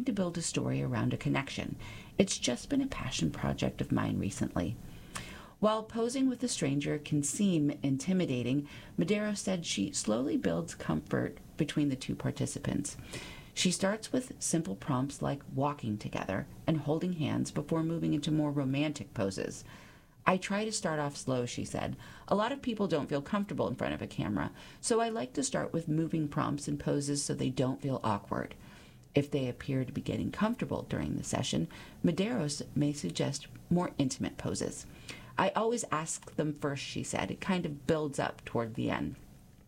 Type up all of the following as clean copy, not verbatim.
trying to build a story around a connection. It's just been a passion project of mine recently. While posing with a stranger can seem intimidating, Madero said she slowly builds comfort between the two participants. She starts with simple prompts like walking together and holding hands before moving into more romantic poses. I try to start off slow, she said. A lot of people don't feel comfortable in front of a camera, so I like to start with moving prompts and poses so they don't feel awkward. If they appear to be getting comfortable during the session, Medeiros may suggest more intimate poses. I always ask them first, she said. It kind of builds up toward the end.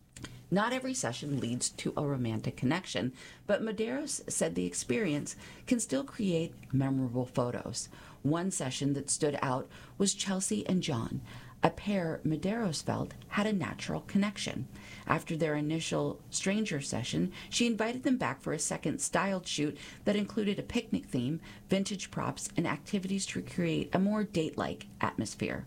Not every session leads to a romantic connection, but Medeiros said the experience can still create memorable photos. One session that stood out was Chelsea and John, a pair Medeiros felt had a natural connection. After their initial stranger session, she invited them back for a second styled shoot that included a picnic theme, vintage props, and activities to create a more date-like atmosphere.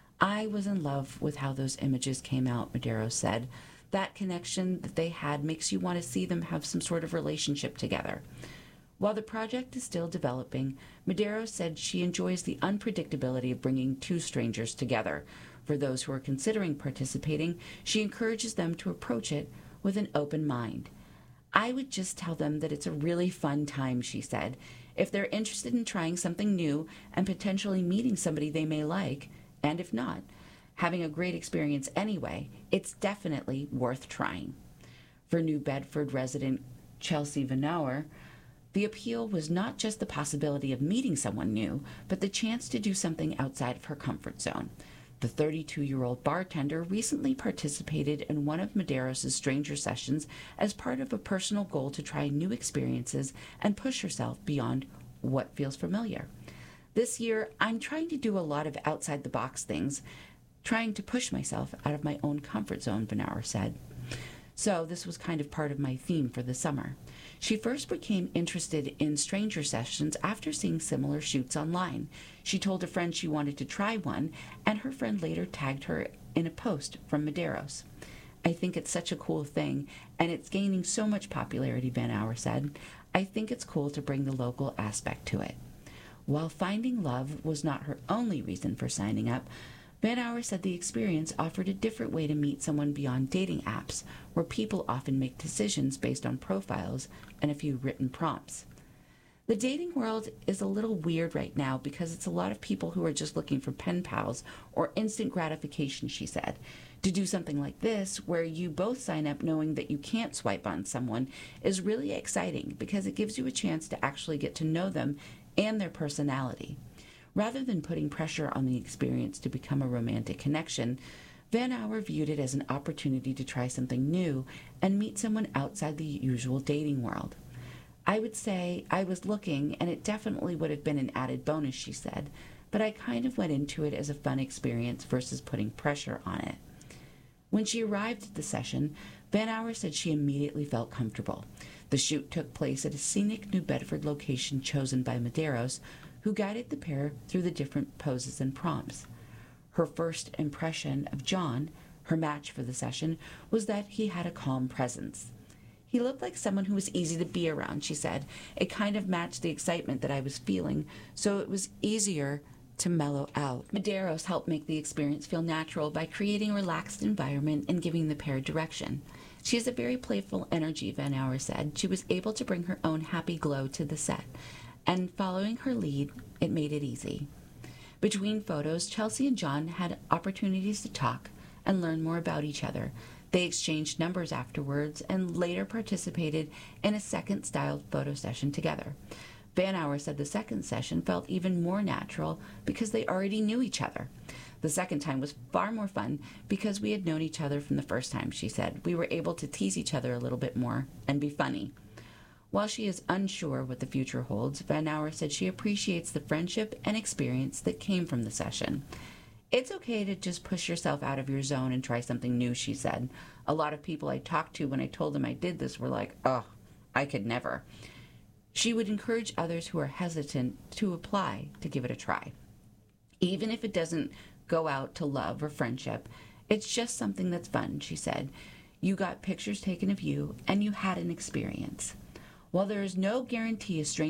I was in love with how those images came out, Medeiros said. That connection that they had makes you want to see them have some sort of relationship together. While the project is still developing, Medeiros said she enjoys the unpredictability of bringing two strangers together. For those who are considering participating, she encourages them to approach it with an open mind. I would just tell them that it's a really fun time, she said. If they're interested in trying something new and potentially meeting somebody they may like, and if not, having a great experience anyway, it's definitely worth trying. For New Bedford resident Chelsea Vanauer, the appeal was not just the possibility of meeting someone new, but the chance to do something outside of her comfort zone. The 32-year-old bartender recently participated in one of Medeiros' stranger sessions as part of a personal goal to try new experiences and push herself beyond what feels familiar. This year, I'm trying to do a lot of outside-the-box things, trying to push myself out of my own comfort zone, Vanauer said. So this was kind of part of my theme for the summer. She first became interested in stranger sessions after seeing similar shoots online. She told a friend she wanted to try one, and her friend later tagged her in a post from Medeiros. I think it's such a cool thing, and it's gaining so much popularity, Vanauer said. I think it's cool to bring the local aspect to it. While finding love was not her only reason for signing up, Vanauer said the experience offered a different way to meet someone beyond dating apps, where people often make decisions based on profiles and a few written prompts. The dating world is a little weird right now because it's a lot of people who are just looking for pen pals or instant gratification, she said. To do something like this, where you both sign up knowing that you can't swipe on someone, is really exciting because it gives you a chance to actually get to know them and their personality. Rather than putting pressure on the experience to become a romantic connection, Vanauer viewed it as an opportunity to try something new and meet someone outside the usual dating world. I would say I was looking, and it definitely would have been an added bonus, she said, but I kind of went into it as a fun experience versus putting pressure on it. When she arrived at the session, Vanauer said she immediately felt comfortable. The shoot took place at a scenic New Bedford location chosen by Medeiros, who guided the pair through the different poses and prompts. Her first impression of John, her match for the session, was that he had a calm presence. He looked like someone who was easy to be around, she said. It kind of matched the excitement that I was feeling, so it was easier to mellow out. Medeiros helped make the experience feel natural by creating a relaxed environment and giving the pair direction. She has a very playful energy, Vanauer said. She was able to bring her own happy glow to the set, and following her lead, it made it easy. Between photos, Chelsea and John had opportunities to talk and learn more about each other. They exchanged numbers afterwards and later participated in a second styled photo session together. Vanauer said the second session felt even more natural because they already knew each other. The second time was far more fun because we had known each other from the first time, she said. We were able to tease each other a little bit more and be funny. While she is unsure what the future holds, Vanauer said she appreciates the friendship and experience that came from the session. It's okay to just push yourself out of your zone and try something new, she said. A lot of people I talked to when I told them I did this were like, oh, I could never. She would encourage others who are hesitant to apply to give it a try. Even if it doesn't go out to love or friendship, it's just something that's fun, she said. You got pictures taken of you and you had an experience. While there is no guarantee a stranger